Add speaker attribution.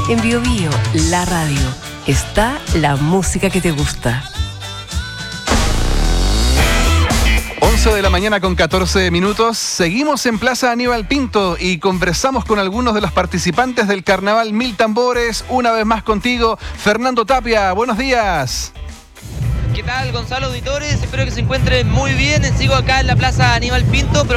Speaker 1: En Bio Bio, la radio, está la música que te gusta.
Speaker 2: 11 de la mañana con 14 minutos. Seguimos en Plaza Aníbal Pinto y conversamos con algunos de los participantes del Carnaval Mil Tambores. Una vez más contigo, Fernando Tapia. Buenos días.
Speaker 3: ¿Qué tal, Gonzalo, auditores? Espero que se encuentren muy bien. Sigo acá en la Plaza Aníbal Pinto, pero